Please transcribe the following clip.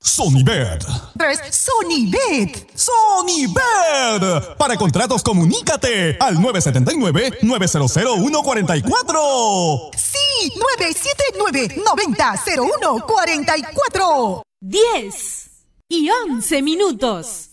Sonibet. 3. Sonibet. Sonibet. Para contratos, comunícate al 979-900-144. Sí, 979-90-0144. 10 y 11 minutos.